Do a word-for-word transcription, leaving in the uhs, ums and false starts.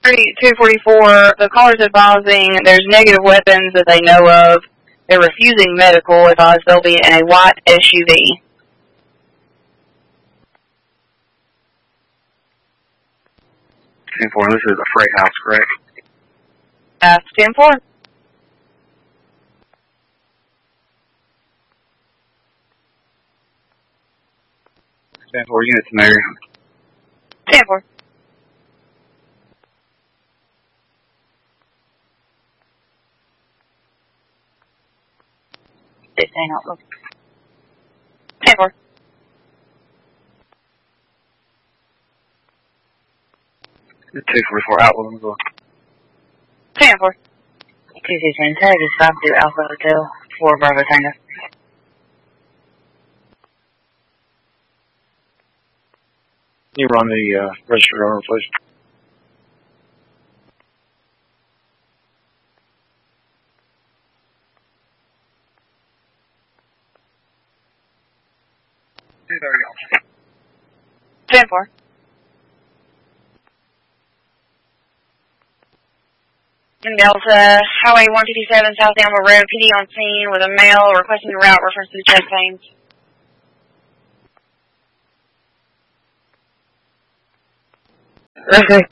two forty-four, the caller's advising there's negative weapons that they know of. They're refusing medical, advised they'll be in a white S U V. ten four, this is a freight house, correct? Uh, ten four. ten four units in there. ten four. fifteen outlook. ten four. two forty-four Outlook, let's go. ten four. two fifteen, tag is five two Alpha Hotel, four Bravo Tango. Can you run the uh, registered owner, please? two thirty. ten four. Delta, Highway one fifty-seven, South Elma Road, P D on scene with a male requesting a route reference to the chest pains. Okay.